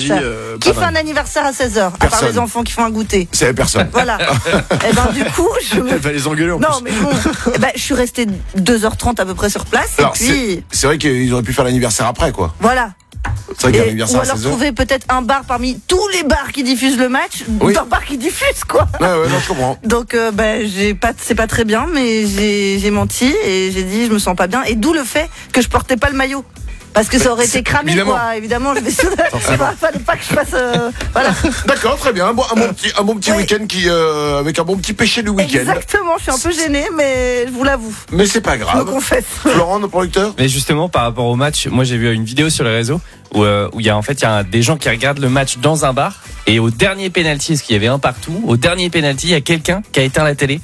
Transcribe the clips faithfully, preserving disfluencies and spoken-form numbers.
anniversaire. euh, Qui pas fait dingue. un anniversaire à seize heures, à part Personne. les enfants qui font un goûter? C'est personne. Voilà. Et ben du coup, je me... Elle va les engueuler en Non, plus. mais bon, eh ben, je suis restée deux heures trente à peu près sur place. Alors, et puis, c'est, c'est vrai qu'ils auraient pu faire l'anniversaire après, quoi. voilà. C'est vrai qu'il y a Et, l'anniversaire ou à alors seize heures. trouver peut-être un bar parmi tous les bars qui diffusent le match, Oui. d'un bar qui diffuse, quoi. Ouais, ouais, non, je comprends. Donc, euh, ben, j'ai pas, c'est pas très bien, mais j'ai, j'ai menti et j'ai dit, je me sens pas bien. Et d'où le fait que je portais pas le maillot. Parce que ça aurait été cramé, évidemment. quoi. Évidemment, je vais fallait pas que je fasse, euh, voilà. D'accord, très bien. Un bon, un bon petit, un bon petit Oui. week-end qui, euh, avec un bon petit péché du week-end. Exactement, je suis un peu gênée, mais je vous l'avoue. Mais c'est pas Je me grave. confesse. Florent, nos producteurs. Mais justement, par rapport au match, moi j'ai vu une vidéo sur les réseaux où euh, où il y a en fait il y a des gens qui regardent le match dans un bar et au dernier penalty, parce qu'il y avait un partout, au dernier penalty, il y a quelqu'un qui a éteint la télé.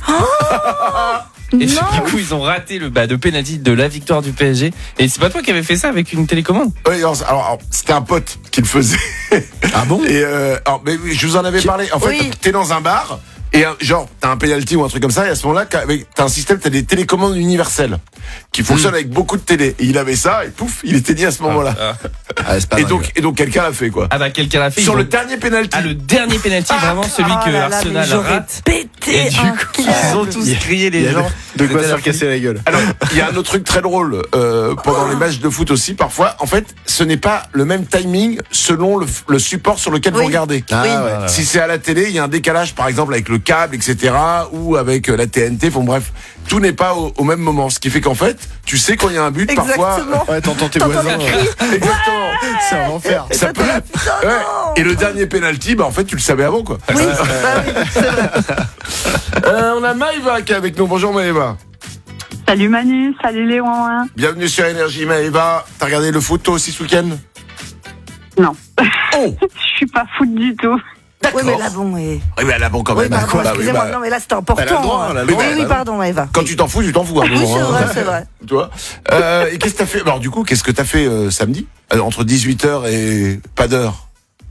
Et du Non. coup, ils ont raté le bah, de penalty de la victoire du P S G. Et c'est pas toi qui avais fait ça avec une télécommande? Oui, alors, alors, alors, c'était un pote qui le faisait. Ah bon? Et euh, alors, mais oui, je vous en avais parlé. En fait, Oui. t'es dans un bar et euh, genre t'as un penalty ou un truc comme ça. Et à ce moment-là, avec- t'as un système, t'as des télécommandes universelles qui fonctionnent avec beaucoup de télé. Et il avait ça et pouf, il était dit à ce moment-là. Ah, Ah, c'est pas et dingue. donc, et donc quelqu'un l'a fait quoi. ah bah quelqu'un l'a fait. Sur ils le ont- dernier penalty. Ah, le dernier penalty, vraiment celui Oh que là là, mais Arsenal j'aurais rate. pété Et du un coup, câble. ils ont tous crié Il y les a gens. de quoi C'était se la faire casser la gueule. Alors, il y a un autre truc très drôle euh, pendant les matchs de foot aussi. Parfois, en fait, ce n'est pas le même timing selon le, le support sur lequel Oui. vous regardez. Ah, Oui. ouais. Si c'est à la télé, il y a un décalage, par exemple, avec le câble, et cetera, ou avec euh, la T N T. Bon, bref, tout n'est pas au, au même moment. Ce qui fait qu'en fait, tu sais quand il y a un but, parfois. Exactement. Ouais, t'entends tes T'entends voisins. les euh, cris. Exactement. C'est un enfer. Et Ça toi, peut. t'es là, putain, Ouais. non. Et le dernier penalty, bah en fait, tu le savais avant, quoi. Oui, bah oui, c'est vrai. Euh, on a Maëva qui est avec nous. Bonjour Maëva. Salut Manu, salut Léon. Bienvenue sur Énergie Maëva. T'as regardé le foot toi aussi ce week-end? Non, Oh. je suis pas foot du tout. D'accord. Oui, mais là, bon, oui. Oui, mais là, bon, quand Oui, même. pardon, Quoi, bah, oui, excusez-moi. bah, Non, mais là, c'était important. Elle a le droit, elle a le oui, droit, oui, elle a le pardon, Eva. Quand tu t'en fous, tu t'en fous. À un Oui, moment, c'est hein. vrai, c'est vrai. Tu vois. Euh, et qu'est-ce que t'as fait? Alors du coup, qu'est-ce que t'as fait euh, samedi euh, entre dix-huit heures et pas d'heure?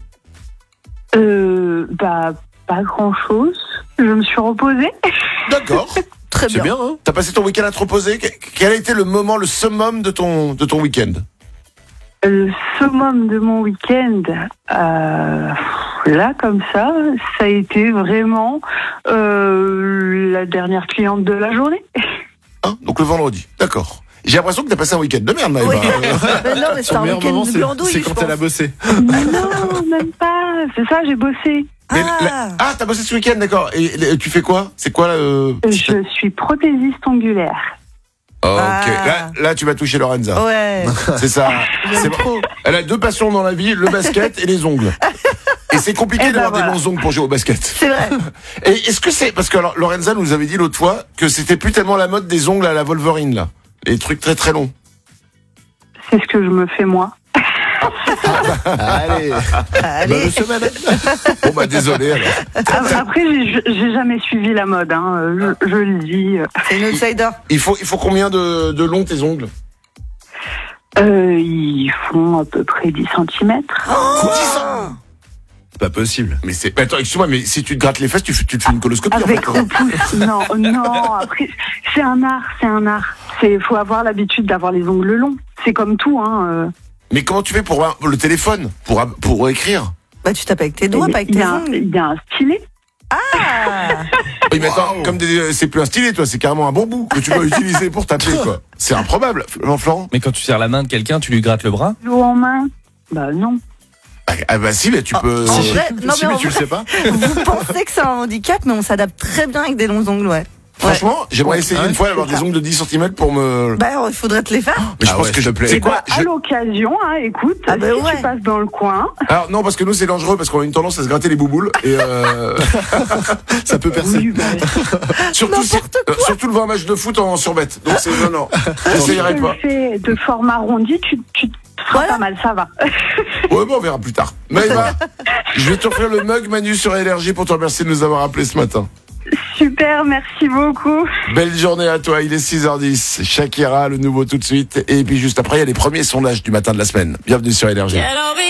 Euh, bah, pas grand chose. Je me suis reposée. D'accord. Très C'est bien. bien, hein? T'as passé ton week-end à te reposer. Que- Quel a été le moment, le summum de ton de ton week-end? Le summum de mon week-end, euh, là, comme ça, ça a été vraiment euh, la dernière cliente de la journée. Hein, donc le vendredi. D'accord. J'ai l'impression que t'as passé un week-end de merde, Maëva. Oui. Euh, Mais non, mais c'est Son un meilleur week-end moment, de c'est, glandouille, c'est je quand pense. elle a bossé. Non, même pas. C'est ça, j'ai bossé. mais Ah. la- ah, t'as bossé ce week-end, d'accord. Et, et tu fais quoi? C'est quoi euh... Je suis prothésiste ongulaire. Oh, ok. Ah. Là, là, tu vas toucher Lorenza. Ouais. C'est ça. J'aime C'est- trop. Elle a deux passions dans la vie, le basket et les ongles. Et c'est compliqué Eh ben d'avoir voilà. des longs ongles pour jouer au basket. C'est vrai. Et est-ce que c'est parce que alors, Lorenza nous avait dit l'autre fois que c'était plus tellement la mode des ongles à la Wolverine là, les trucs très très longs. C'est ce que je me fais moi. Allez. Allez. Bonne semaine. Bon bah désolé alors. Après, j'ai, j'ai jamais suivi la mode. Hein. Je, je le dis. C'est une outsider. Il faut il faut combien de, de long tes ongles? Euh, ils font à peu près dix centimètres. Oh. dix ans. C'est pas possible. Mais c'est mais attends, excuse-moi, mais si tu te grattes les fesses, tu, fais- tu te fais une coloscopie Avec en fait. le pouce. Non, non. Après, c'est un art, c'est un art. C'est, faut avoir l'habitude d'avoir les ongles longs. C'est comme tout, hein. euh. Mais comment tu fais pour un- le téléphone, pour pour écrire? Bah, tu tapes avec tes doigts, pas avec il, y tes a un, ongles. il y a un stylet. Ah. Oui, mais attends, comme des- c'est plus un stylet, toi, c'est carrément un bambou que tu vas utiliser pour taper quoi. C'est improbable, non, Florent? Mais quand tu serres la main de quelqu'un, tu lui grattes le bras. L'eau en main. Bah non. Ah, ah bah si, mais tu peux. En euh, vrai, non, si, mais mais en tu le vrai, sais pas. vous pensez que c'est un handicap, mais on s'adapte très bien avec des longs ongles, ouais. Franchement, j'aimerais essayer Ouais. une fois d'avoir des ongles de dix centimètres pour me. Bah, alors, il faudrait te les faire. Mais je Ah pense ouais, que s'il je. te plaît. C'est Bah, quoi? à je- l'occasion, hein, écoute, Ah bah si ouais. tu passes dans le coin, Alors non, parce que nous c'est dangereux parce qu'on a une tendance à se gratter les bouboules et euh... Ça peut percer. oui, bah, surtout si, N'importe euh, surtout devant un match de foot en surbette. Donc c'est non non, j'essayerai tu pas. le fais de forme arrondie, tu, tu te feras Voilà. pas mal, ça va. Ouais, bon, on verra plus tard. Maëva, je vais t'offrir le mug Manu sur Énergie pour te remercier de nous avoir appelé ce matin. Super, merci beaucoup. Belle journée à toi, il est six heures dix. Shakira, le nouveau tout de suite. Et puis juste après, il y a les premiers sondages du matin de la semaine. Bienvenue sur Énergie.